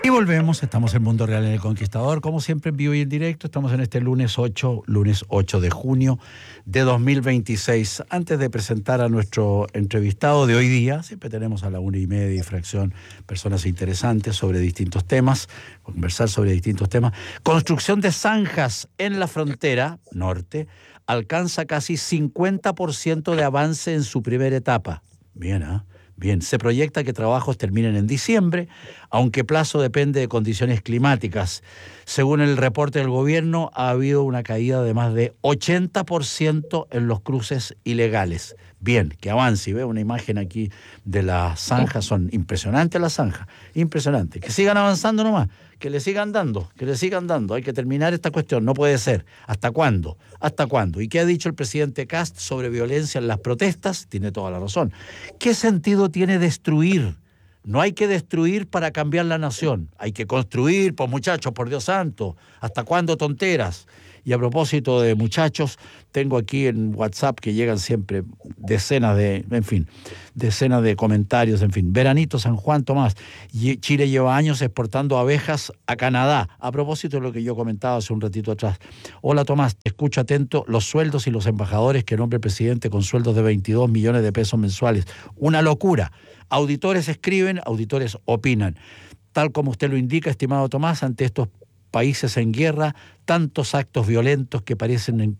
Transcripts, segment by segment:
Y volvemos, estamos en Mundo Real en El Conquistador, como siempre en vivo y en directo. Estamos en este lunes 8 de junio de 2026. Antes de presentar a nuestro entrevistado de hoy día, siempre tenemos a la 1:30 y fracción personas interesantes sobre distintos temas, conversar sobre distintos temas. Construcción de zanjas en la frontera norte alcanza casi 50% de avance en su primera etapa. Bien, ¿ah? Bien, se proyecta que trabajos terminen en diciembre, aunque plazo depende de condiciones climáticas. Según el reporte del gobierno, ha habido una caída de más de 80% en los cruces ilegales. Bien, que avance. Y veo una imagen aquí de las zanjas, son impresionantes las zanjas, impresionantes. Que sigan avanzando nomás, que le sigan dando, que le sigan dando. Hay que terminar esta cuestión, no puede ser. ¿Hasta cuándo? ¿Hasta cuándo? ¿Y qué ha dicho el presidente Kast sobre violencia en las protestas? Tiene toda la razón. ¿Qué sentido tiene destruir? No hay que destruir para cambiar la nación. Hay que construir, pues muchachos, por Dios santo. ¿Hasta cuándo tonteras? Y a propósito de muchachos, tengo aquí en WhatsApp que llegan siempre decenas de comentarios, en fin. Veranito San Juan Tomás. Chile lleva años exportando abejas a Canadá. A propósito de lo que yo comentaba hace un ratito atrás. Hola Tomás, te escucho atento. Los sueldos y los embajadores que nombra el presidente con sueldos de 22 millones de pesos mensuales. Una locura. Auditores escriben, auditores opinan. Tal como usted lo indica, estimado Tomás, ante estos países en guerra, tantos actos violentos que parecen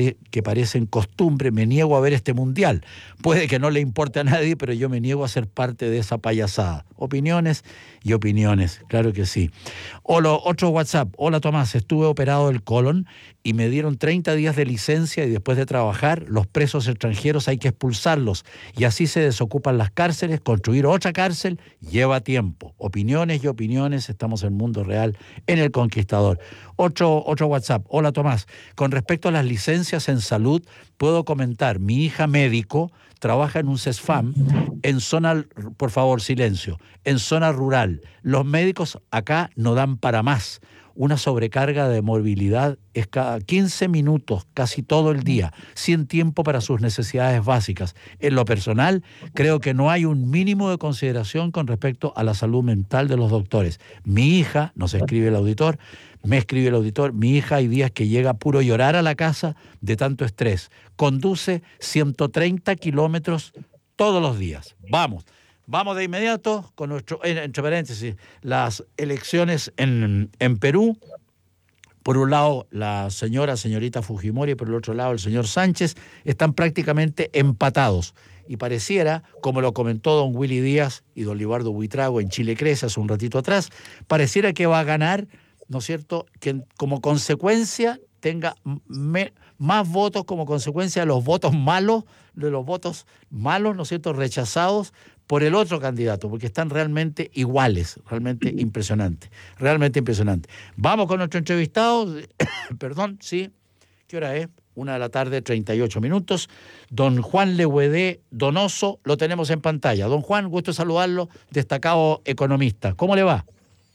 costumbre, me niego a ver este mundial. Puede que no le importe a nadie, pero yo me niego a ser parte de esa payasada. Opiniones y opiniones, claro que sí. Otro WhatsApp. Hola Tomás, estuve operado del colon y me dieron 30 días de licencia y después de trabajar, los presos extranjeros hay que expulsarlos y así se desocupan las cárceles. Construir otra cárcel lleva tiempo. Opiniones y opiniones, estamos en Mundo Real en El Conquistador. Otro WhatsApp. Hola Tomás, con respecto a las licencias en salud, puedo comentar, mi hija médico trabaja en un CESFAM en zona, por favor, silencio, en zona rural. Los médicos acá no dan para más. Una sobrecarga de movilidad es cada 15 minutos, casi todo el día, sin tiempo para sus necesidades básicas. En lo personal, creo que no hay un mínimo de consideración con respecto a la salud mental de los doctores. Mi hija, nos escribe el auditor, me escribe el auditor, mi hija hay días que llega a puro llorar a la casa de tanto estrés. Conduce 130 kilómetros todos los días. Vamos de inmediato con nuestro, entre paréntesis, las elecciones en Perú. Por un lado, la señorita Fujimori, y por el otro lado, el señor Sánchez, están prácticamente empatados. Y pareciera, como lo comentó don Willy Díaz y don Libardo Buitrago en Chile Crece hace un ratito atrás, pareciera que va a ganar, ¿no es cierto?, que como consecuencia tenga más votos como consecuencia de los votos malos, ¿no es cierto?, rechazados por el otro candidato, porque están realmente iguales, realmente impresionante. Vamos con nuestro entrevistado, perdón, sí, ¿qué hora es? 1:38 p.m. Don Juan Leguedé Donoso, lo tenemos en pantalla. Don Juan, gusto saludarlo, destacado economista. ¿Cómo le va?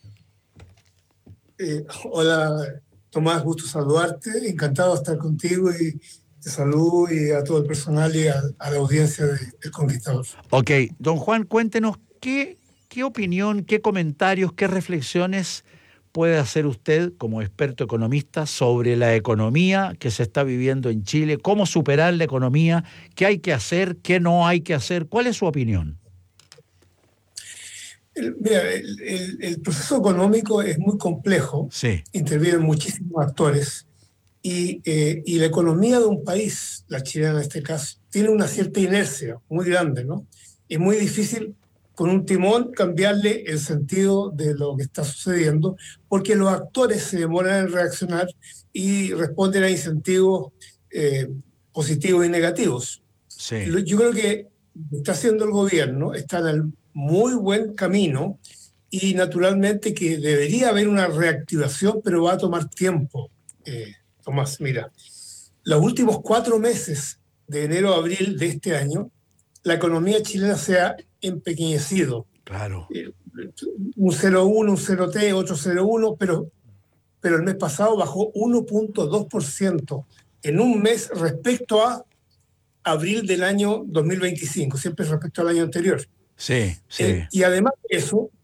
Hola, Tomás, gusto saludarte. Encantado de estar contigo y te saludo y a todo el personal y a la audiencia del Conquistador. Ok, don Juan, cuéntenos qué opinión, qué comentarios, qué reflexiones puede hacer usted como experto economista sobre la economía que se está viviendo en Chile, cómo superar la economía, qué hay que hacer, qué no hay que hacer. ¿Cuál es su opinión? El proceso económico es muy complejo, sí. Intervienen muchísimos actores y la economía de un país, la chilena en este caso, tiene una cierta inercia muy grande, ¿no? Es muy difícil con un timón cambiarle el sentido de lo que está sucediendo porque los actores se demoran en reaccionar y responden a incentivos positivos y negativos. Sí. Yo creo que lo que está haciendo el gobierno está en el muy buen camino y naturalmente que debería haber una reactivación, pero va a tomar tiempo. Tomás, mira, los últimos 4 meses, de enero a abril de este año, la economía chilena se ha empequeñecido. Claro. Un 0,1, un 0,3, otro 0,1, pero el mes pasado bajó 1,2% en un mes respecto a abril del año 2025, siempre respecto al año anterior. Sí. Y además de eso,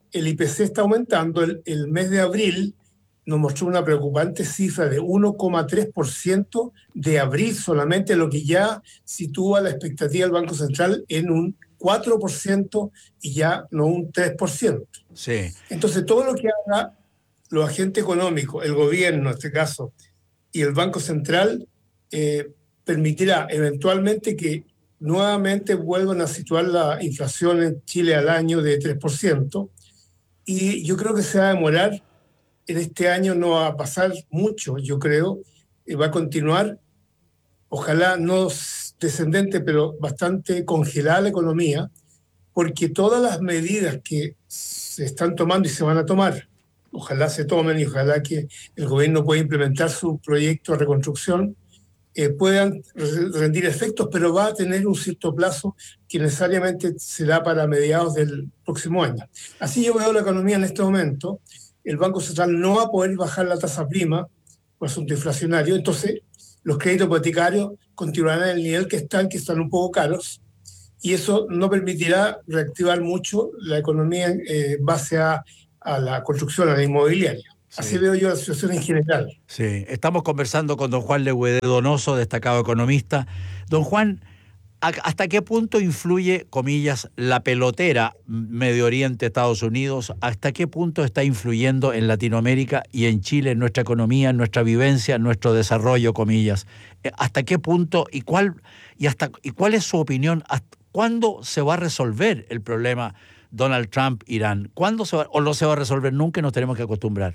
el IPC está aumentando. El mes de abril nos mostró una preocupante cifra de 1,3% de abril solamente, lo que ya sitúa la expectativa del Banco Central en un 4% y ya no un 3%. Sí. Entonces, todo lo que haga los agentes económicos, el gobierno en este caso, y el Banco Central, permitirá eventualmente que nuevamente vuelvan a situar la inflación en Chile al año de 3%, y yo creo que se va a demorar. En este año no va a pasar mucho, yo creo, va a continuar, ojalá no descendente, pero bastante congelada la economía, porque todas las medidas que se están tomando y se van a tomar, ojalá se tomen y ojalá que el gobierno pueda implementar su proyecto de reconstrucción, puedan rendir efectos, pero va a tener un cierto plazo que necesariamente será para mediados del próximo año. Así yo veo la economía en este momento. El Banco Central no va a poder bajar la tasa prima por asunto inflacionario, entonces los créditos hipotecarios continuarán en el nivel que están un poco caros, y eso no permitirá reactivar mucho la economía en base a la construcción, a la inmobiliaria. Sí. Así veo yo la situación en general. Sí, estamos conversando con don Juan Legüede Donoso, destacado economista. Don Juan, ¿hasta qué punto influye, comillas, la pelotera Medio Oriente, Estados Unidos? ¿Hasta qué punto está influyendo en Latinoamérica y en Chile, en nuestra economía, en nuestra vivencia, en nuestro desarrollo, comillas? ¿Hasta qué punto y cuál es su opinión? ¿Cuándo se va a resolver el problema Donald Trump-Irán? ¿Cuándo se va, o no se va a resolver nunca y nos tenemos que acostumbrar?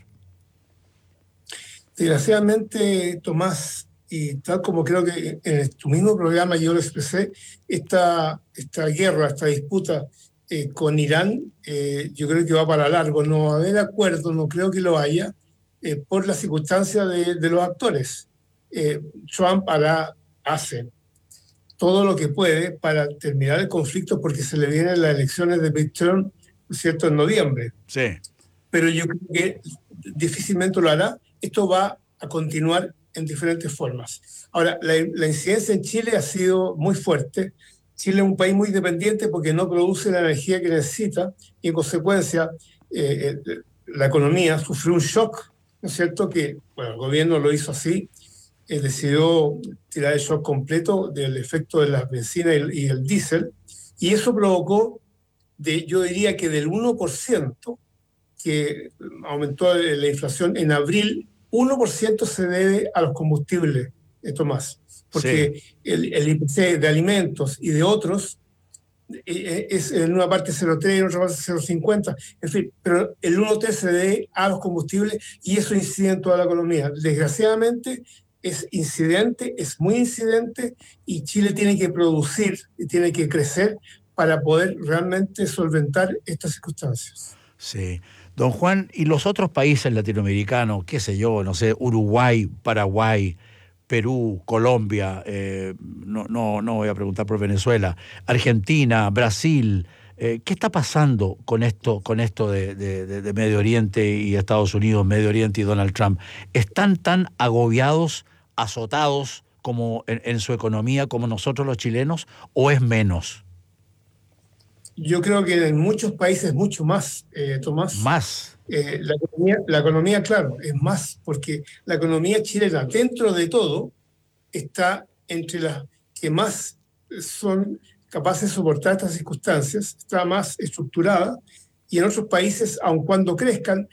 Desgraciadamente, Tomás, y tal como creo que en tu mismo programa yo lo expresé, esta guerra, esta disputa con Irán, yo creo que va para largo. No va a haber acuerdo, no creo que lo haya, por la circunstancia de los actores. Trump hace todo lo que puede para terminar el conflicto porque se le vienen las elecciones de midterm, ¿cierto?, en noviembre. Sí. Pero yo creo que difícilmente lo hará. Esto va a continuar en diferentes formas. Ahora, la incidencia en Chile ha sido muy fuerte. Chile es un país muy dependiente porque no produce la energía que necesita y en consecuencia la economía sufrió un shock, ¿no es cierto? Que, bueno, el gobierno lo hizo así, decidió tirar el shock completo del efecto de la benzina y el diésel, y eso provocó, yo diría que del 1%, que aumentó la inflación en abril, 1% se debe a los combustibles, Tomás, porque sí, el IPC de alimentos y de otros es en una parte 0,3 y en otra parte 0,50, en fin, pero el 1,3 se debe a los combustibles y eso incide en toda la economía. Desgraciadamente es incidente, es muy incidente, y Chile tiene que producir y tiene que crecer para poder realmente solventar estas circunstancias. Sí. Don Juan, ¿y los otros países latinoamericanos, qué sé yo, no sé, Uruguay, Paraguay, Perú, Colombia, no voy a preguntar por Venezuela, Argentina, Brasil, ¿qué está pasando con esto de Medio Oriente y Estados Unidos, Medio Oriente y Donald Trump? ¿Están tan agobiados, azotados como en su economía como nosotros los chilenos, o es menos? Yo creo que en muchos países mucho más, Tomás. Más. La economía, claro, es más, porque la economía chilena, dentro de todo, está entre las que más son capaces de soportar estas circunstancias, está más estructurada, y en otros países, aun cuando crezcan,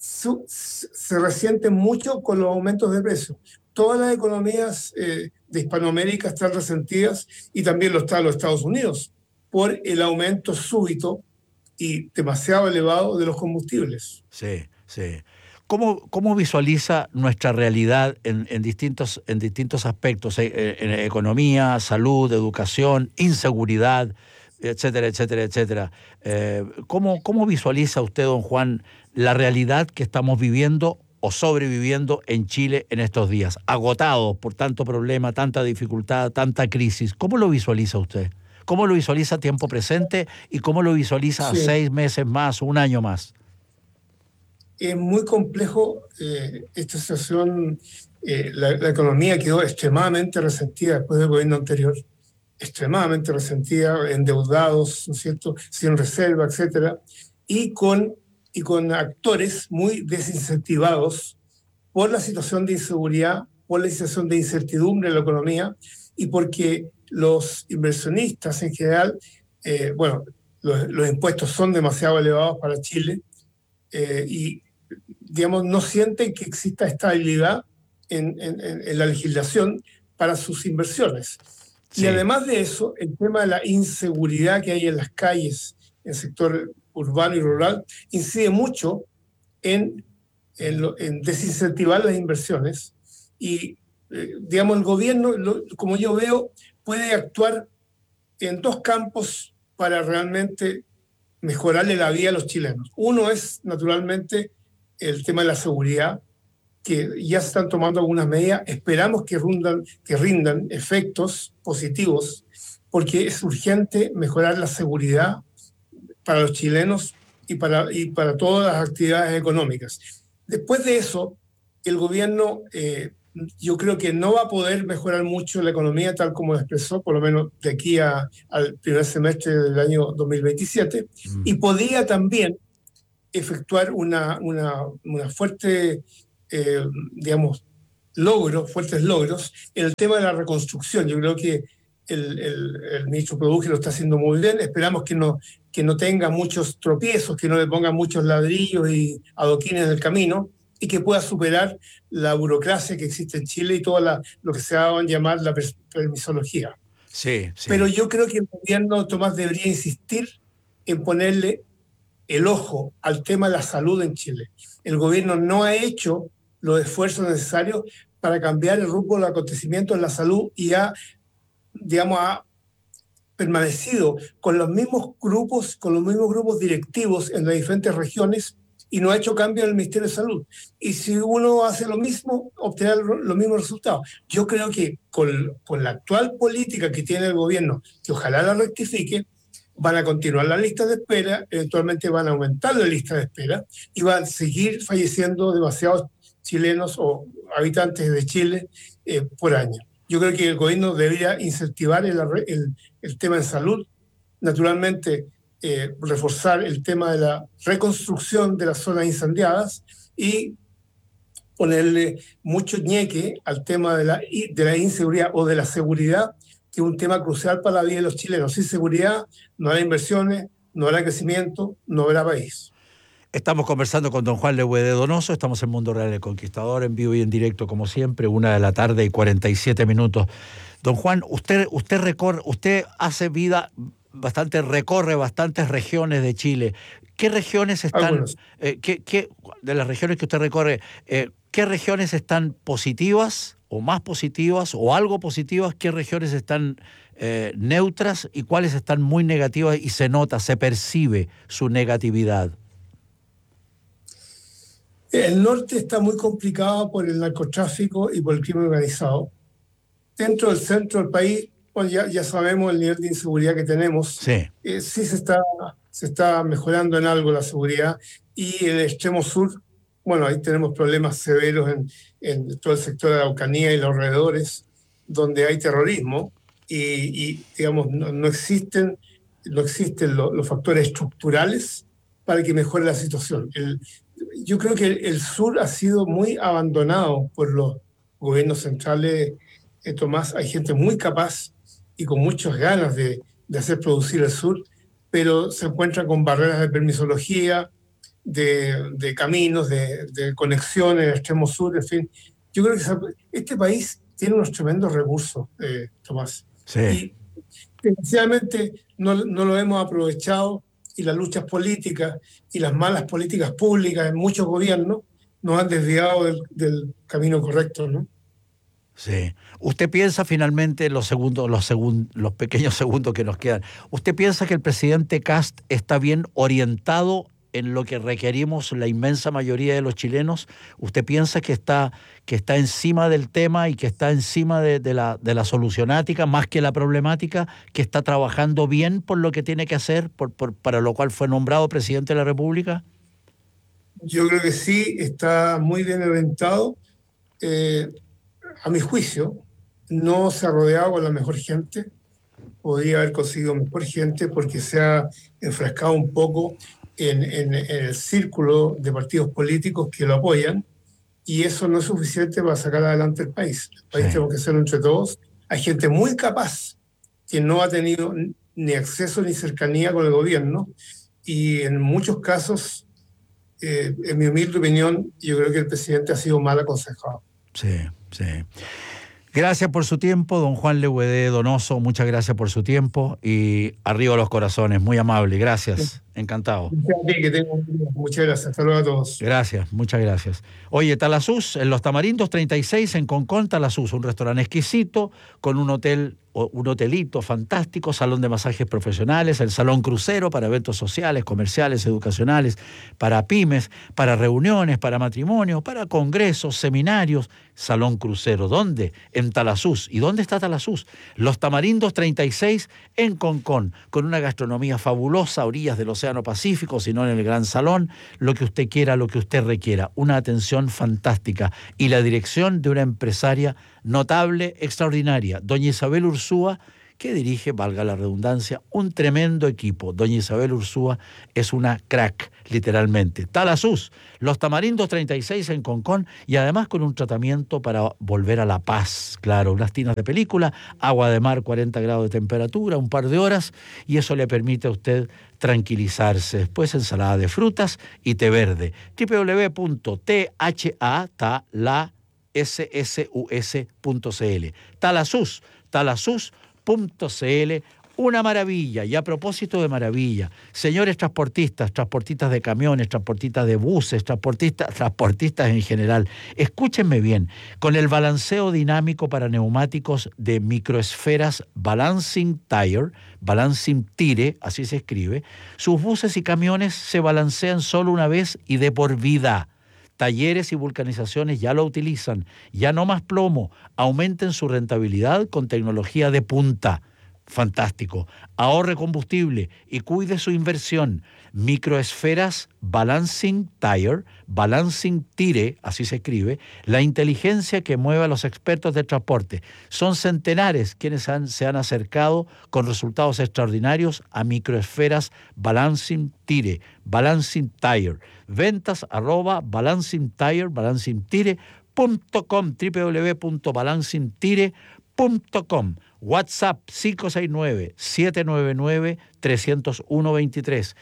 se resienten mucho con los aumentos de precios. Todas las economías de Hispanoamérica están resentidas, y también lo están los Estados Unidos, por el aumento súbito y demasiado elevado de los combustibles. Sí, sí. ¿Cómo visualiza nuestra realidad en distintos aspectos? En economía, salud, educación, inseguridad, etcétera, etcétera, etcétera. ¿Cómo visualiza usted, don Juan, la realidad que estamos viviendo o sobreviviendo en Chile en estos días? Agotados por tanto problema, tanta dificultad, tanta crisis. ¿Cómo lo visualiza usted? ¿Cómo lo visualiza a tiempo presente y cómo lo visualiza a 6 meses más, un año más? Es muy complejo esta situación. La economía quedó extremadamente resentida después del gobierno anterior, extremadamente resentida, endeudados, ¿no es cierto?, sin reserva, etcétera, y con y con actores muy desincentivados por la situación de inseguridad, por la situación de incertidumbre en la economía y porque los inversionistas en general, bueno, los impuestos son demasiado elevados para Chile y, digamos, no sienten que exista estabilidad en la legislación para sus inversiones. Sí. Y además de eso, el tema de la inseguridad que hay en las calles, en el sector urbano y rural, incide mucho en desincentivar las inversiones y, digamos, el gobierno, como yo veo, puede actuar en dos campos para realmente mejorarle la vida a los chilenos. Uno es, naturalmente, el tema de la seguridad, que ya se están tomando algunas medidas. Esperamos que rindan efectos positivos, porque es urgente mejorar la seguridad para los chilenos y para todas las actividades económicas. Después de eso, el gobierno yo creo que no va a poder mejorar mucho la economía tal como lo expresó, por lo menos de aquí al primer semestre del año 2027, y podría también efectuar una fuerte, digamos, fuertes logros en el tema de la reconstrucción. Yo creo que el ministro Produje lo está haciendo muy bien. Esperamos que no tenga muchos tropiezos, que no le ponga muchos ladrillos y adoquines en el camino, y que pueda superar la burocracia que existe en Chile y todo lo que se va a llamar la permisología. Sí, sí. Pero yo creo que el gobierno, Tomás, debería insistir en ponerle el ojo al tema de la salud en Chile. El gobierno no ha hecho los esfuerzos necesarios para cambiar el rumbo del acontecimiento en la salud y ha permanecido con los mismos grupos directivos en las diferentes regiones y no ha hecho cambio en el Ministerio de Salud. Y si uno hace lo mismo, obtendrá los mismos resultados. Yo creo que con la actual política que tiene el gobierno, que ojalá la rectifique, van a continuar las listas de espera, eventualmente van a aumentar la lista de espera y van a seguir falleciendo demasiados chilenos o habitantes de Chile por año. Yo creo que el gobierno debería incentivar el tema de salud, naturalmente reforzar el tema de la reconstrucción de las zonas incendiadas y ponerle mucho ñeque al tema de la inseguridad o de la seguridad, que es un tema crucial para la vida de los chilenos. Sin seguridad no habrá inversiones, no habrá crecimiento, no habrá país. Estamos conversando con don Juan Lehue de Donoso, estamos en Mundo Real El Conquistador, en vivo y en directo como siempre, 1:47 p.m. Don Juan, usted hace vida bastante, recorre bastantes regiones de Chile. ¿Qué regiones están, de las regiones que usted recorre, qué regiones están positivas o más positivas o algo positivas? ¿Qué regiones están neutras y cuáles están muy negativas y se percibe su negatividad? El norte está muy complicado por el narcotráfico y por el crimen organizado. Dentro del centro del país, bueno, ya sabemos el nivel de inseguridad que tenemos. Sí. Sí se está mejorando en algo la seguridad. Y el extremo sur, bueno, ahí tenemos problemas severos en todo el sector de la Araucanía y los alrededores, donde hay terrorismo y digamos, no existen los factores estructurales para que mejore la situación. Yo creo que el sur ha sido muy abandonado por los gobiernos centrales, Tomás. Hay gente muy capaz y con muchas ganas de hacer producir el sur, pero se encuentran con barreras de permisología, de caminos, de conexiones en el extremo sur, en fin. Yo creo que este país tiene unos tremendos recursos, Tomás. Sí. Y desgraciadamente no lo hemos aprovechado, y las luchas políticas y las malas políticas públicas en muchos gobiernos nos han desviado del camino correcto, ¿no? Sí. ¿Usted piensa finalmente, los pequeños segundos que nos quedan, usted piensa que el presidente Kast está bien orientado en lo que requerimos la inmensa mayoría de los chilenos? ¿Usted piensa que está encima del tema y que está encima de la solucionática más que la problemática, que está trabajando bien por lo que tiene que hacer, para lo cual fue nombrado presidente de la República? Yo creo que sí, está muy bien orientado. A mi juicio, no se ha rodeado con la mejor gente. Podría haber conseguido mejor gente porque se ha enfrascado un poco en el círculo de partidos políticos que lo apoyan, y eso no es suficiente para sacar adelante el país. El país tenemos que hacerlo entre todos. Hay gente muy capaz que no ha tenido ni acceso ni cercanía con el gobierno, y en muchos casos, en mi humilde opinión, yo creo que el presidente ha sido mal aconsejado. Sí, sí. Gracias por su tiempo, don Juan Leguedé Donoso, muchas gracias por su tiempo y arriba los corazones, muy amable, gracias, encantado. Muchas gracias, hasta luego a todos. Gracias, muchas gracias. Oye, Talasús, en Los Tamarindos 36, en Concón, Talasús, un restaurante exquisito con un hotelito fantástico, salón de masajes profesionales, el salón crucero para eventos sociales, comerciales, educacionales, para pymes, para reuniones, para matrimonios, para congresos, seminarios, salón crucero. ¿Dónde? En Talasús. ¿Y dónde está Talasús? Los Tamarindos 36 en Concón, con una gastronomía fabulosa a orillas del Océano Pacífico, sino en el Gran Salón, lo que usted quiera, lo que usted requiera. Una atención fantástica y la dirección de una empresaria notable, extraordinaria, doña Isabel Ursúa, que dirige, valga la redundancia, un tremendo equipo. Doña Isabel Ursúa es una crack, literalmente. Talasús, Los Tamarindos 36 en Concón, y además con un tratamiento para volver a la paz. Claro, unas tinas de película, agua de mar, 40 grados de temperatura, un par de horas, y eso le permite a usted tranquilizarse. Después ensalada de frutas y té verde. www.thasus.cl. Talasús.cl, una maravilla. Y a propósito de maravilla, señores transportistas de camiones, transportistas de buses, transportistas en general, escúchenme bien, con el balanceo dinámico para neumáticos de Microesferas Balancing Tire, así se escribe, sus buses y camiones se balancean solo una vez y de por vida. Talleres y vulcanizaciones ya lo utilizan. Ya no más plomo. Aumenten su rentabilidad con tecnología de punta. Fantástico. Ahorre combustible y cuide su inversión. Microesferas Balancing Tire, así se escribe, la inteligencia que mueve a los expertos de transporte. Son centenares quienes se han acercado con resultados extraordinarios a Microesferas Balancing Tire. Ventas @balancingtire.com, www.balancingtire.com. WhatsApp 569-799-301-23,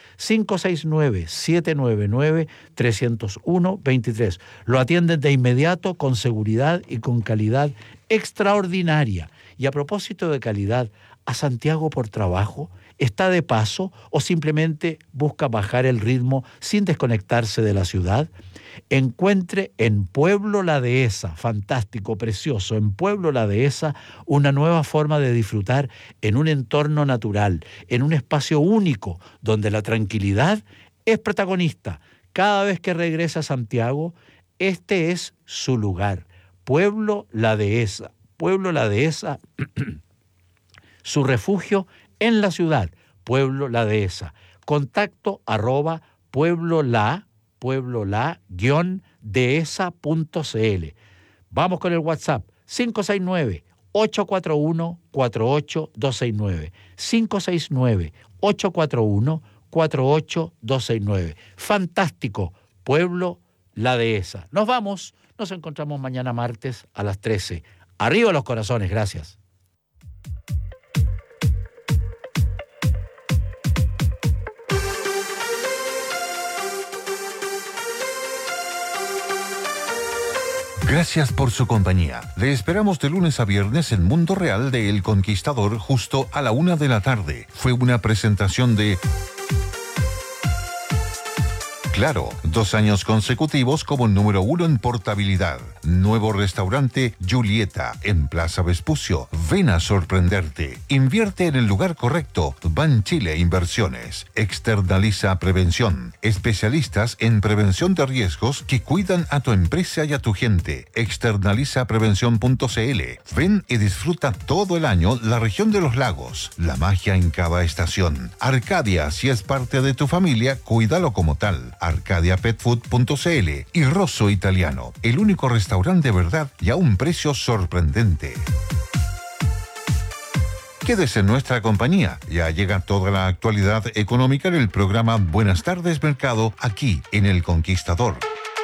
569-799-301-23. Lo atienden de inmediato, con seguridad y con calidad extraordinaria. Y a propósito de calidad, ¿a Santiago por trabajo? ¿Está de paso o simplemente busca bajar el ritmo sin desconectarse de la ciudad? Encuentre en Pueblo La Dehesa, fantástico, precioso, en Pueblo La Dehesa, una nueva forma de disfrutar en un entorno natural, en un espacio único, donde la tranquilidad es protagonista. Cada vez que regresa a Santiago, este es su lugar. Pueblo La Dehesa, su refugio en la ciudad, Pueblo La Dehesa. Contacto @pueblola-dehesa.cl. Vamos con el WhatsApp, 569-841-48269. 569-841-48269. Fantástico, Pueblo La Dehesa. Nos vamos, nos encontramos mañana martes a las 13. Arriba los corazones, gracias. Gracias por su compañía. Le esperamos de lunes a viernes en Mundo Real de El Conquistador justo a la 1 de la tarde. Fue una presentación de Claro, 2 años consecutivos como el número 1 en portabilidad. Nuevo restaurante Julieta en Plaza Vespucio. Ven a sorprenderte. Invierte en el lugar correcto. Banchile Inversiones. Externaliza Prevención. Especialistas en prevención de riesgos que cuidan a tu empresa y a tu gente. Externalizaprevención.cl. Ven y disfruta todo el año la región de los lagos. La magia en cada estación. Arcadia, si es parte de tu familia, cuídalo como tal. ArcadiaPetFood.cl y Rosso Italiano, el único restaurante de verdad y a un precio sorprendente. Quédese en nuestra compañía. Ya llega toda la actualidad económica en el programa Buenas tardes Mercado, aquí en El Conquistador.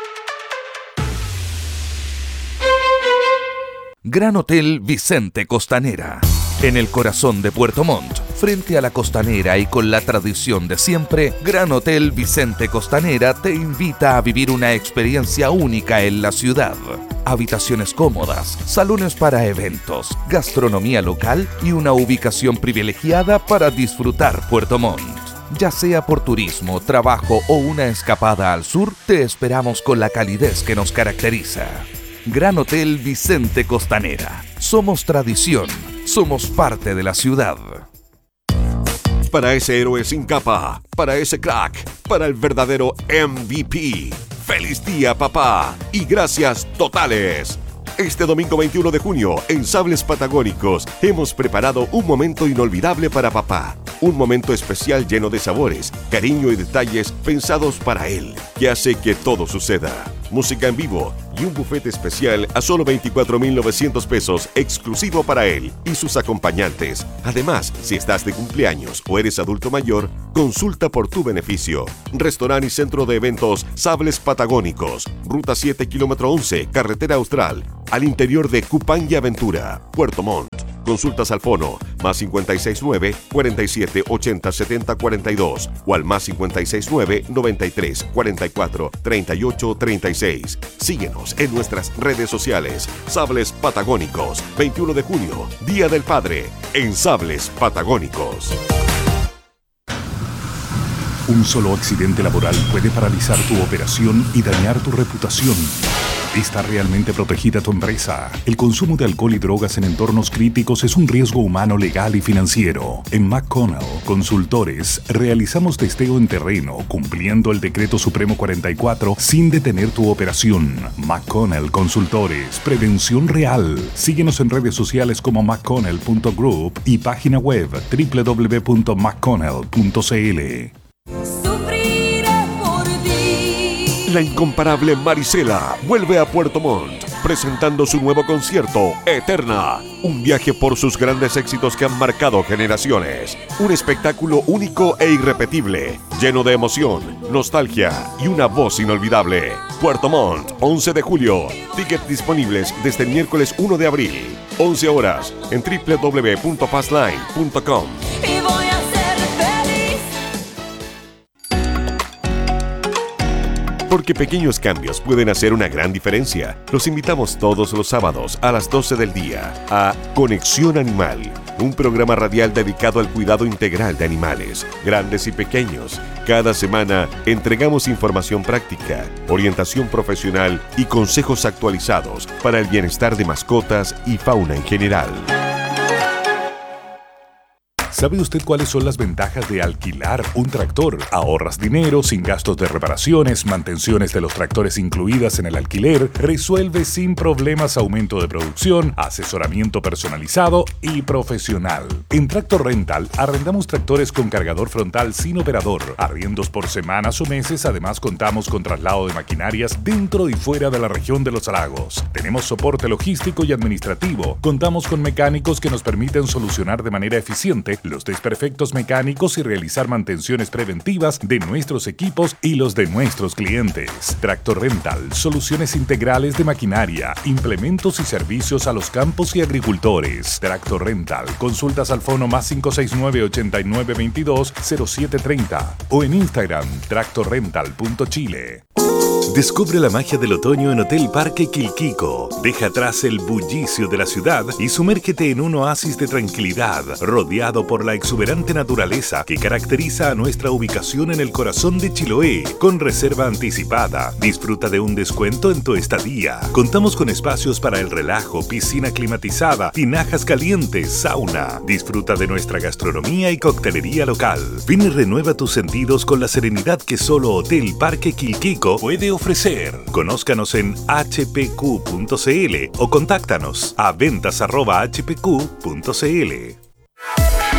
Gran Hotel Vicente Costanera. En el corazón de Puerto Montt, frente a la costanera y con la tradición de siempre, Gran Hotel Vicente Costanera te invita a vivir una experiencia única en la ciudad. Habitaciones cómodas, salones para eventos, gastronomía local y una ubicación privilegiada para disfrutar Puerto Montt. Ya sea por turismo, trabajo o una escapada al sur, te esperamos con la calidez que nos caracteriza. Gran Hotel Vicente Costanera. Somos tradición, somos parte de la ciudad. Para ese héroe sin capa, para ese crack, para el verdadero MVP. ¡Feliz día, papá! Y gracias totales. Este domingo 21 de junio, en Sables Patagónicos, hemos preparado un momento inolvidable para papá. Un momento especial lleno de sabores, cariño y detalles pensados para él, que hace que todo suceda. Música en vivo y un buffet especial a solo 24,900 pesos, exclusivo para él y sus acompañantes. Además, si estás de cumpleaños o eres adulto mayor, consulta por tu beneficio. Restaurante y centro de eventos Sables Patagónicos, Ruta 7, kilómetro 11, Carretera Austral, al interior de Cupán y Aventura, Puerto Montt. Consultas al fono +569 47 80 70 42 o al +569 93 44 38 36. Síguenos en nuestras redes sociales. Sables Patagónicos, 21 de junio, Día del Padre, en Sables Patagónicos. Un solo accidente laboral puede paralizar tu operación y dañar tu reputación. ¿Está realmente protegida tu empresa? El consumo de alcohol y drogas en entornos críticos es un riesgo humano, legal y financiero. En McConnell Consultores realizamos testeo en terreno cumpliendo el Decreto Supremo 44 sin detener tu operación. McConnell Consultores, prevención real. Síguenos en redes sociales como mcconnell.group y página web www.mcconnell.cl. La incomparable Marisela vuelve a Puerto Montt, presentando su nuevo concierto, Eterna. Un viaje por sus grandes éxitos que han marcado generaciones. Un espectáculo único e irrepetible, lleno de emoción, nostalgia y una voz inolvidable. Puerto Montt, 11 de julio. Tickets disponibles desde el miércoles 1 de abril. 11 horas en www.passline.com. Porque pequeños cambios pueden hacer una gran diferencia. Los invitamos todos los sábados a las 12 del día a Conexión Animal, un programa radial dedicado al cuidado integral de animales, grandes y pequeños. Cada semana entregamos información práctica, orientación profesional y consejos actualizados para el bienestar de mascotas y fauna en general. ¿Sabe usted cuáles son las ventajas de alquilar un tractor? Ahorras dinero sin gastos de reparaciones, mantenciones de los tractores incluidas en el alquiler, resuelve sin problemas aumento de producción, asesoramiento personalizado y profesional. En Tractor Rental arrendamos tractores con cargador frontal sin operador, arriendos por semanas o meses. Además contamos con traslado de maquinarias dentro y fuera de la región de los lagos. Tenemos soporte logístico y administrativo. Contamos con mecánicos que nos permiten solucionar de manera eficiente los desperfectos mecánicos y realizar mantenciones preventivas de nuestros equipos y los de nuestros clientes. Tractor Rental, soluciones integrales de maquinaria, implementos y servicios a los campos y agricultores. Tractor Rental, consultas al fono +569 89 22 0730 o en Instagram tractorrental.chile. Descubre la magia del otoño en Hotel Parque Quilquico. Deja atrás el bullicio de la ciudad y sumérgete en un oasis de tranquilidad, rodeado por la exuberante naturaleza que caracteriza a nuestra ubicación en el corazón de Chiloé. Con reserva anticipada, disfruta de un descuento en tu estadía. Contamos con espacios para el relajo, piscina climatizada, tinajas calientes, sauna. Disfruta de nuestra gastronomía y coctelería local. Ven y renueva tus sentidos con la serenidad que solo Hotel Parque Quilquico puede ofrecer. Conózcanos en hpq.cl o contáctanos a ventas@hpq.cl.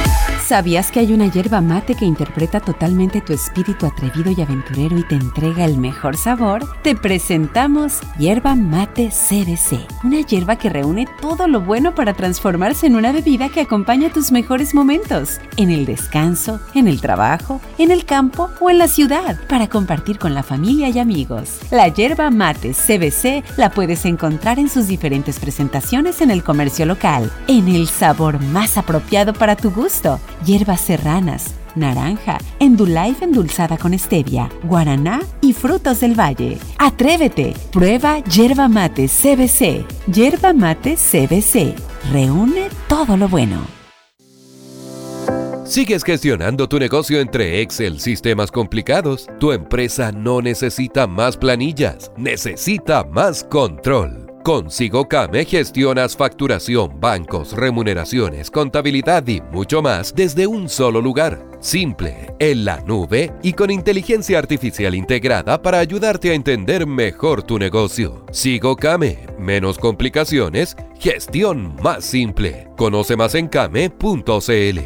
¿Sabías que hay una yerba mate que interpreta totalmente tu espíritu atrevido y aventurero y te entrega el mejor sabor? Te presentamos Yerba Mate CBC, una yerba que reúne todo lo bueno para transformarse en una bebida que acompaña tus mejores momentos, en el descanso, en el trabajo, en el campo o en la ciudad, para compartir con la familia y amigos. La Yerba Mate CBC la puedes encontrar en sus diferentes presentaciones en el comercio local, en el sabor más apropiado para tu gusto. Hierbas serranas, naranja, Endullife endulzada con stevia, guaraná y frutos del valle. ¡Atrévete! Prueba Yerba Mate CBC. Yerba Mate CBC. Reúne todo lo bueno. ¿Sigues gestionando tu negocio entre Excel, sistemas complicados? Tu empresa no necesita más planillas, necesita más control. Con SigoCame gestionas facturación, bancos, remuneraciones, contabilidad y mucho más desde un solo lugar. Simple, en la nube y con inteligencia artificial integrada para ayudarte a entender mejor tu negocio. SigoCame, menos complicaciones, gestión más simple. Conoce más en came.cl.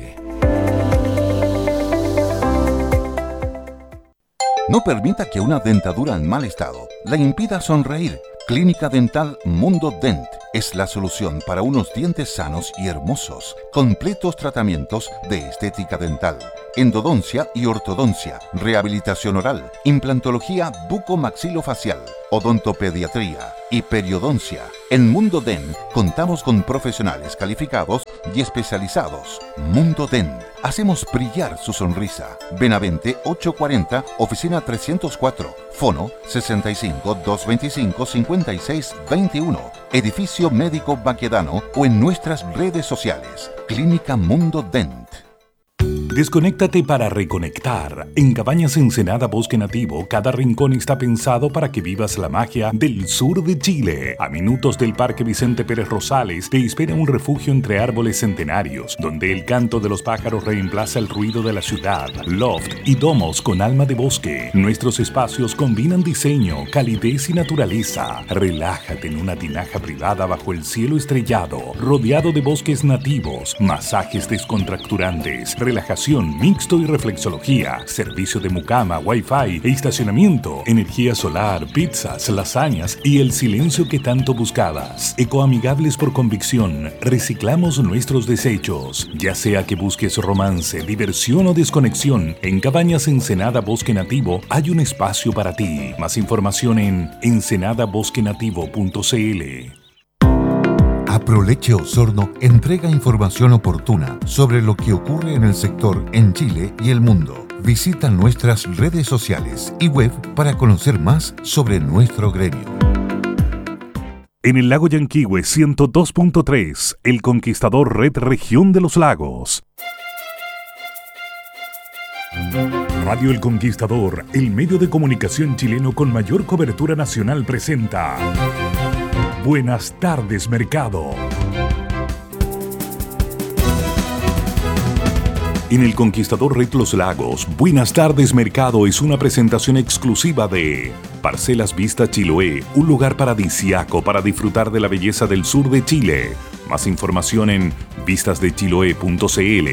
No permita que una dentadura en mal estado le impida sonreír. Clínica Dental Mundo Dent es la solución para unos dientes sanos y hermosos. Completos tratamientos de estética dental, endodoncia y ortodoncia, rehabilitación oral, implantología bucomaxilofacial, odontopediatría y periodoncia. En Mundo Dent contamos con profesionales calificados y especializados. Mundo Dent. Hacemos brillar su sonrisa. Benavente 840, oficina 304, fono 65 225 56 21, edificio médico Baquedano o en nuestras redes sociales. Clínica Mundo Dent. Desconéctate para reconectar. En Cabañas Ensenada Bosque Nativo, cada rincón está pensado para que vivas la magia del sur de Chile. A minutos del Parque Vicente Pérez Rosales te espera un refugio entre árboles centenarios, donde el canto de los pájaros reemplaza el ruido de la ciudad. Loft y domos con alma de bosque. Nuestros espacios combinan diseño, calidez y naturaleza. Relájate en una tinaja privada bajo el cielo estrellado, rodeado de bosques nativos, masajes descontracturantes, relajación mixto y reflexología, servicio de mucama, wifi e estacionamiento, energía solar, pizzas, lasañas y el silencio que tanto buscabas. Ecoamigables por convicción, reciclamos nuestros desechos. Ya sea que busques romance, diversión o desconexión, en Cabañas Ensenada Bosque Nativo hay un espacio para ti. Más información en ensenadabosquenativo.cl. Aproleche Osorno entrega información oportuna sobre lo que ocurre en el sector en Chile y el mundo. Visita nuestras redes sociales y web para conocer más sobre nuestro gremio. En el lago Yanquihue 102.3, El Conquistador Red Región de los Lagos. Radio El Conquistador, el medio de comunicación chileno con mayor cobertura nacional, presenta Buenas tardes, Mercado. En El Conquistador Red Los Lagos, Buenas tardes, Mercado es una presentación exclusiva de Parcelas Vista Chiloé, un lugar paradisíaco para disfrutar de la belleza del sur de Chile. Más información en vistasdechiloé.cl.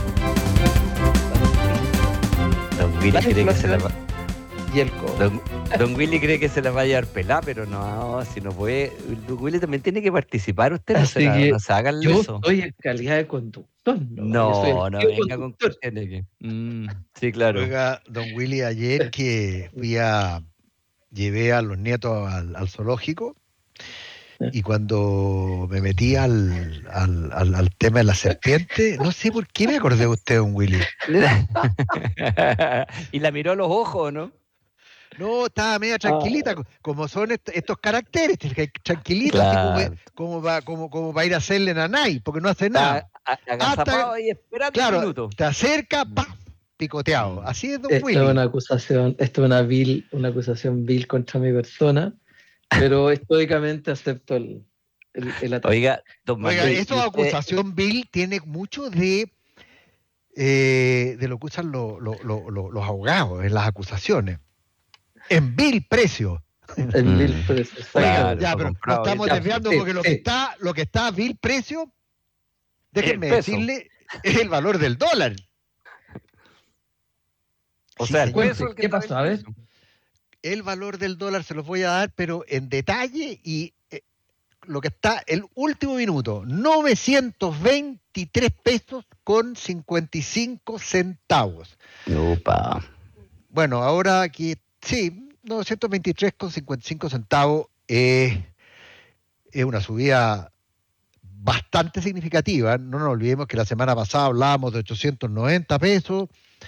Don Willy cree que se la va a llevar pelada, pero no, si no puede. Don Willy también tiene que participar. Usted no se hagan yo eso. Estoy en calidad de conductor. No venga con cuestiones que... sí, claro. Oiga, don Willy, ayer que llevé a los nietos al zoológico, y cuando me metí al tema de la serpiente, no sé por qué me acordé de usted, don Willy. Y la miró a los ojos, ¿no? No, estaba media tranquilita, como son estos caracteres, tranquilita, Claro. así como va a ir a hacerle nanay, porque no hace nada. Agazapado y esperando claro, un minuto. te acerca, ¡pam!, picoteado. Así es, don Esto Willy. es una acusación, una acusación vil contra mi persona, pero estoicamente acepto el ataque. Oiga, don Manuel, Esto de acusación vil tiene mucho de lo que usan los abogados en las acusaciones. En vil precio. En vil precio. Oiga, Claro, ya, pero nos estamos desviando porque lo que está a vil precio, déjenme decirle, es el valor del dólar. O sea, el peso ¿Qué pasó? A ver. El valor del dólar se los voy a dar, pero en detalle y lo que está el último minuto, 923 pesos con 55 centavos. Opa. Bueno, ahora aquí, sí, 923 con 55 centavos es una subida bastante significativa. No nos olvidemos que la semana pasada hablábamos de 890 pesos.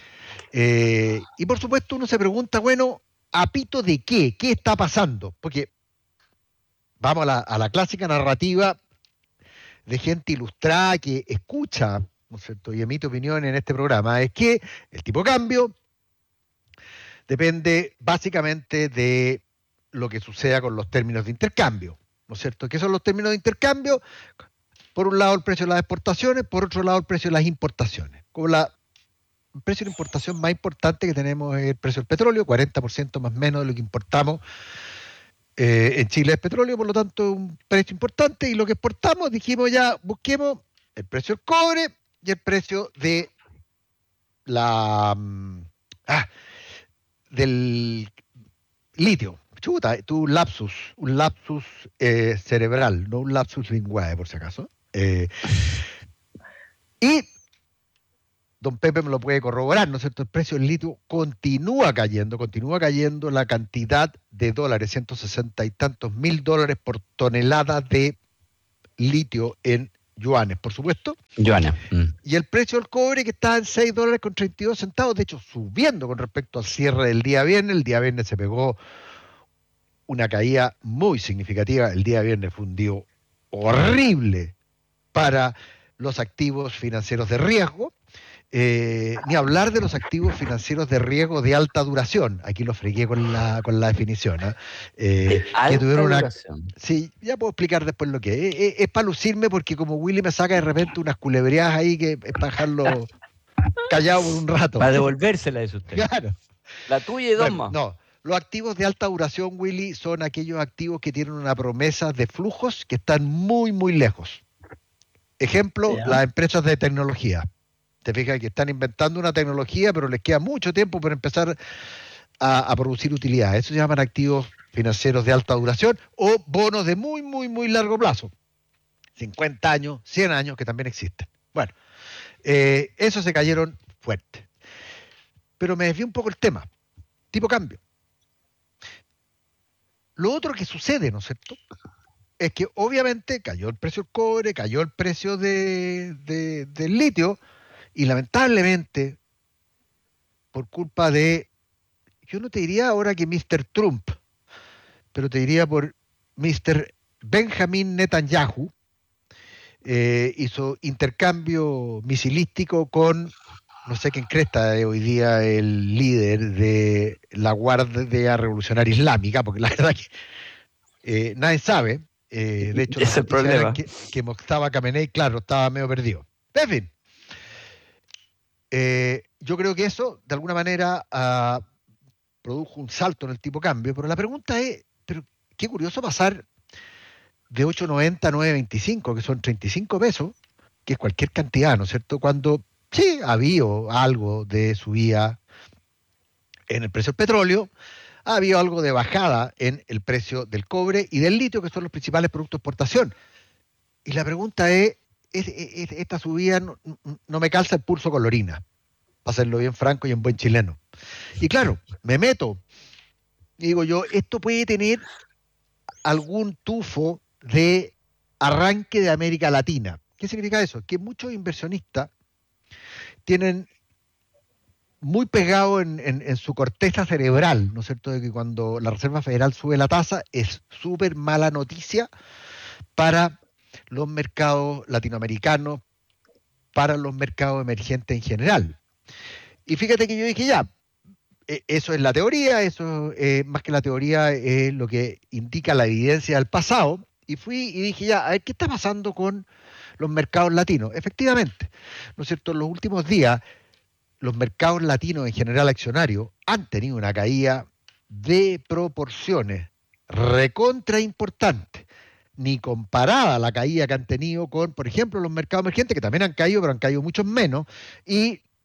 Y por supuesto uno se pregunta, bueno, ¿a pito de qué? ¿Qué está pasando? Porque vamos a la clásica narrativa de gente ilustrada que escucha, ¿no es cierto?, y emite opinión en este programa, es que el tipo de cambio depende básicamente de lo que suceda con los términos de intercambio, ¿no es cierto? ¿Qué son los términos de intercambio? Por un lado el precio de las exportaciones, por otro lado el precio de las importaciones. Como el precio de importación más importante que tenemos es el precio del petróleo, 40% más o menos de lo que importamos en Chile es petróleo, por lo tanto un precio importante, y lo que exportamos dijimos ya, busquemos el precio del cobre y el precio de del litio. Chuta, un lapsus cerebral, no un lapsus linguae, por si acaso. Y don Pepe me lo puede corroborar, ¿no es cierto? El precio del litio continúa cayendo la cantidad de dólares, 160 y tantos mil dólares por tonelada de litio en yuanes, por supuesto. Yuanes. Y el precio del cobre, que está en $6.32, de hecho subiendo con respecto al cierre del día viernes. El día viernes se pegó una caída muy significativa. El día viernes fue un día horrible para los activos financieros de riesgo. Ni hablar de los activos financieros de riesgo de alta duración. Aquí lo fregué con la definición. Que tuvieron duración. Sí, ya puedo explicar después lo que es. Es para lucirme, porque como Willy me saca de repente unas culebreadas ahí que es para dejarlo callado por un rato. Para devolvérsela de usted. Claro. La tuya y dos más. No, los activos de alta duración, Willy, son aquellos activos que tienen una promesa de flujos que están muy, muy lejos. Ejemplo, las empresas de tecnología. Te fijas que están inventando una tecnología, pero les queda mucho tiempo para empezar a producir utilidad. Eso se llaman activos financieros de alta duración o bonos de muy, muy, muy largo plazo. 50 años, 100 años, que también existen. Bueno, esos se cayeron fuerte. Pero me desvió un poco el tema. Tipo cambio. Lo otro que sucede, ¿no es cierto?, es que obviamente cayó el precio del cobre, cayó el precio del litio, y lamentablemente, por culpa de, yo no te diría ahora que Mr. Trump, pero te diría por Mr. Benjamin Netanyahu, hizo intercambio misilístico con, no sé quién cresta hoy día el líder de la Guardia Revolucionaria Islámica, porque la verdad que nadie sabe. De hecho, es el problema. Que Mostafa Khamenei, claro, estaba medio perdido. En fin. Yo creo que eso, de alguna manera, produjo un salto en el tipo cambio, pero la pregunta es, pero qué curioso pasar de 8.90 a 9.25, que son 35 pesos, que es cualquier cantidad, ¿no es cierto?, cuando sí ha habido algo de subida en el precio del petróleo, ha habido algo de bajada en el precio del cobre y del litio, que son los principales productos de exportación. Y la pregunta es, esta subida no me calza el pulso con la orina, para hacerlo bien franco y en buen chileno. Y claro, me meto y digo yo, esto puede tener algún tufo de arranque de América Latina. ¿Qué significa eso? Que muchos inversionistas tienen muy pegado en su corteza cerebral, ¿no es cierto?, de que cuando la Reserva Federal sube la tasa es súper mala noticia para los mercados latinoamericanos, para los mercados emergentes en general. Y fíjate que yo dije ya, eso es la teoría, eso más que la teoría es lo que indica la evidencia del pasado, y fui y dije ya, a ver, ¿qué está pasando con los mercados latinos? Efectivamente, ¿no es cierto?, en los últimos días los mercados latinos en general accionarios han tenido una caída de proporciones recontra importantes, ni comparada la caída que han tenido con, por ejemplo, los mercados emergentes, que también han caído, pero han caído mucho menos, y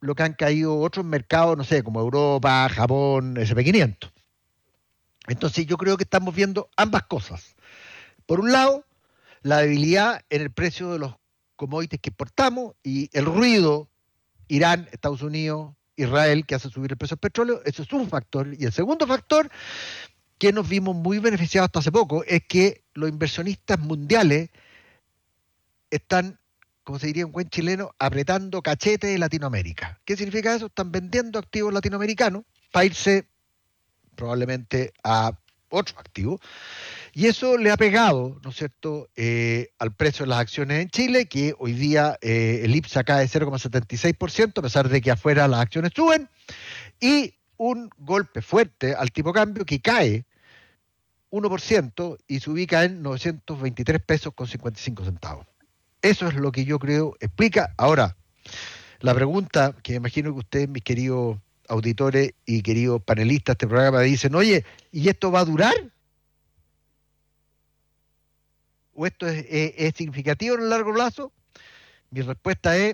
lo que han caído otros mercados, no sé, como Europa, Japón, SP500. Entonces yo creo que estamos viendo ambas cosas. Por un lado, la debilidad en el precio de los commodities que exportamos y el ruido Irán, Estados Unidos, Israel, que hace subir el precio del petróleo. Eso es un factor. Y el segundo factor, que nos vimos muy beneficiados hasta hace poco, es que los inversionistas mundiales están, como se diría en buen chileno, apretando cachete de Latinoamérica. ¿Qué significa eso? Están vendiendo activos latinoamericanos para irse probablemente a otros activos. Y eso le ha pegado, ¿no es cierto?, al precio de las acciones en Chile, que hoy día el IPSA cae 0,76%, a pesar de que afuera las acciones suben, y un golpe fuerte al tipo de cambio que cae 1% y se ubica en 923 pesos con 55 centavos. Eso es lo que yo creo explica. Ahora, la pregunta que me imagino que ustedes, mis queridos auditores y queridos panelistas de este programa, dicen, oye, ¿y esto va a durar? ¿O esto es significativo en el largo plazo? Mi respuesta es,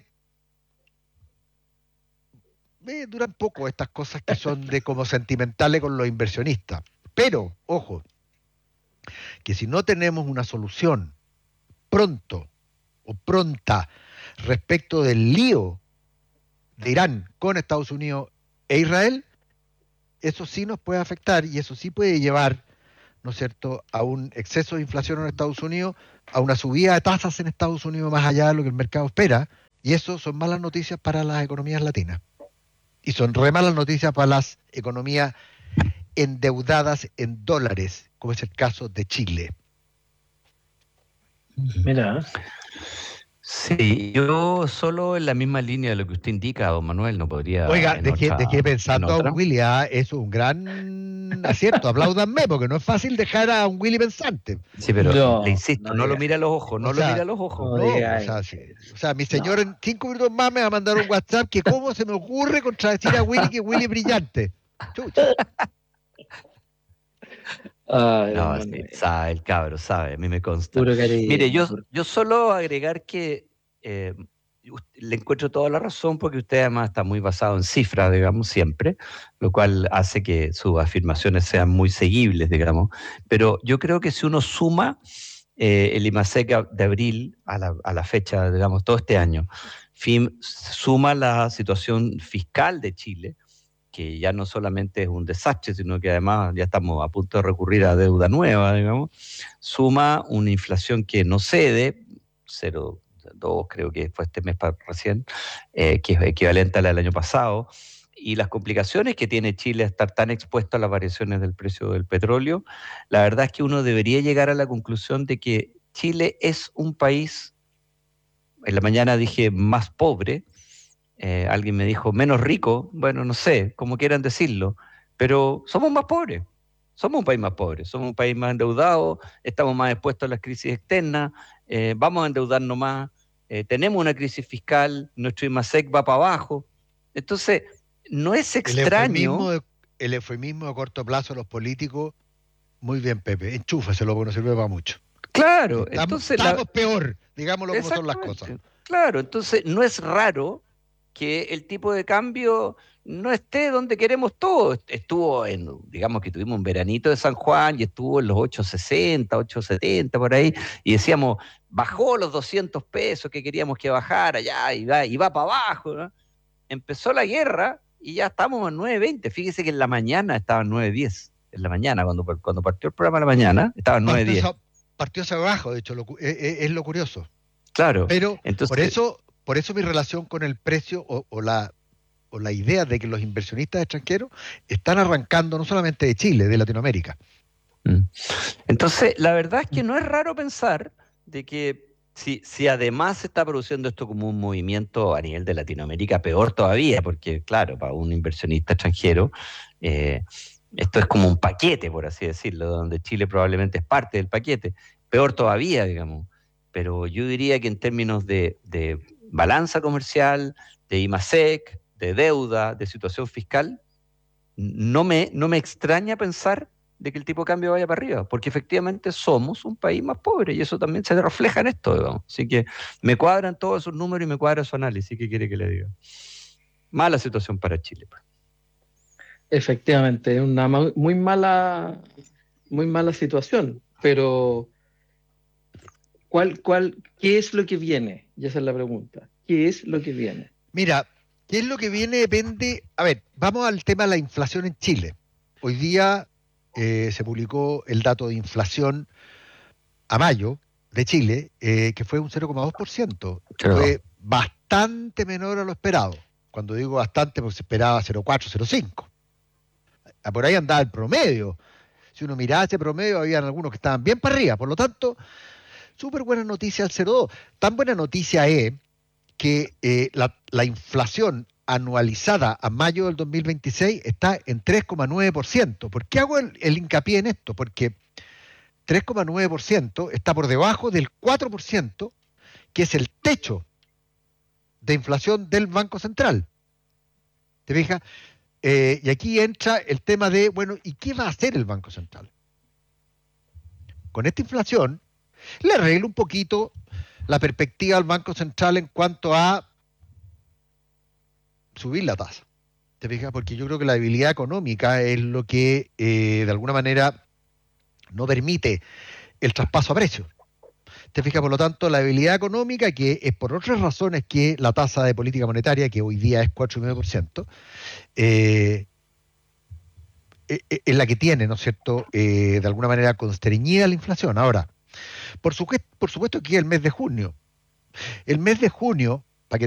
duran poco estas cosas que son de como sentimentales con los inversionistas. Pero, ojo, que si no tenemos una solución pronto o pronta respecto del lío de Irán con Estados Unidos e Israel, eso sí nos puede afectar y eso sí puede llevar, ¿no es cierto?, a un exceso de inflación en Estados Unidos, a una subida de tasas en Estados Unidos más allá de lo que el mercado espera, y eso son malas noticias para las economías latinas. Y son re malas noticias para las economías endeudadas en dólares, como es el caso de Chile. Mira. Sí, yo solo en la misma línea de lo que usted indica, don Manuel, no podría... Oiga, dejé pensando a un Willy, eso es un gran acierto, apláudanme, porque no es fácil dejar a un Willy pensante. Sí, pero le insisto, no lo mira a los ojos, no lo mira a los ojos. O sea, mi señor en 5 minutos más me va a mandar un WhatsApp que cómo se me ocurre contradecir a Willy que Willy es brillante. Chucha. No, sí, sabe, el cabro sabe, a mí me consta. Mire, yo solo agregar que le encuentro toda la razón porque usted además está muy basado en cifras, digamos, siempre, lo cual hace que sus afirmaciones sean muy seguibles, digamos. Pero yo creo que si uno suma el IMASEC de abril a la fecha, digamos, todo este año, suma la situación fiscal de Chile, que ya no solamente es un desastre, sino que además ya estamos a punto de recurrir a deuda nueva, digamos, suma una inflación que no cede, 0,2 creo que fue este mes recién, que es equivalente a la del año pasado, y las complicaciones que tiene Chile a estar tan expuesto a las variaciones del precio del petróleo, la verdad es que uno debería llegar a la conclusión de que Chile es un país, en la mañana dije más pobre, alguien me dijo menos rico, bueno, no sé, como quieran decirlo, pero somos más pobres, somos un país más pobre, somos un país más endeudado, estamos más expuestos a las crisis externas, vamos a endeudarnos más, tenemos una crisis fiscal, nuestro IMASEC va para abajo, entonces no es extraño... El eufemismo de corto plazo de los políticos, muy bien, Pepe, enchúfaselo porque no sirve para mucho. Claro, estamos peor, digámoslo como son las cosas. Claro, entonces no es raro que el tipo de cambio no esté donde queremos todos. Digamos que tuvimos un veranito de San Juan y estuvo en los 8.60, 8.70 por ahí, y decíamos, bajó los 200 pesos que queríamos que bajara, ya, y va para abajo, ¿no? Empezó la guerra y ya estamos en 9.20. Fíjese que en la mañana estaba en 9.10. En la mañana, cuando partió el programa en la mañana, estaba en 9.10. Partió hacia abajo, de hecho, es lo curioso. Claro. Pero entonces, por eso mi relación con el precio o la idea de que los inversionistas extranjeros están arrancando no solamente de Chile, de Latinoamérica. Entonces, la verdad es que no es raro pensar de que si además se está produciendo esto como un movimiento a nivel de Latinoamérica, peor todavía, porque claro, para un inversionista extranjero, esto es como un paquete, por así decirlo, donde Chile probablemente es parte del paquete, peor todavía, digamos. Pero yo diría que en términos de balanza comercial, de IMASEC, de deuda, de situación fiscal, no me extraña pensar de que el tipo de cambio vaya para arriba, porque efectivamente somos un país más pobre y eso también se refleja en esto, digamos. Así que me cuadran todos esos números y me cuadra su análisis. ¿Qué quiere que le diga? Mala situación para Chile. Efectivamente, es una muy mala situación, pero ¿qué es lo que viene? Y esa es la pregunta. ¿Qué es lo que viene? Mira, ¿qué es lo que viene? Depende. A ver, vamos al tema de la inflación en Chile. Hoy día se publicó el dato de inflación a mayo de Chile, que fue un 0,2%. Fue bastante menor a lo esperado. Cuando digo bastante, porque se esperaba 0,4, 0,5. Por ahí andaba el promedio. Si uno miraba ese promedio, había algunos que estaban bien para arriba. Por lo tanto, súper buena noticia el 0,2. Tan buena noticia es que la inflación anualizada a mayo del 2026 está en 3,9%. ¿Por qué hago el hincapié en esto? Porque 3,9% está por debajo del 4%, que es el techo de inflación del Banco Central. ¿Te fijas? Y aquí entra el tema de, bueno, ¿y qué va a hacer el Banco Central? Con esta inflación, le arreglo un poquito la perspectiva al Banco Central en cuanto a subir la tasa. ¿Te fijas? Porque yo creo que la debilidad económica es lo que, de alguna manera, no permite el traspaso a precios. ¿Te fijas? Por lo tanto, la debilidad económica, que es por otras razones que la tasa de política monetaria, que hoy día es 4,9%, es la que tiene, ¿no es cierto?, de alguna manera constreñida la inflación. Ahora, por supuesto que el mes de junio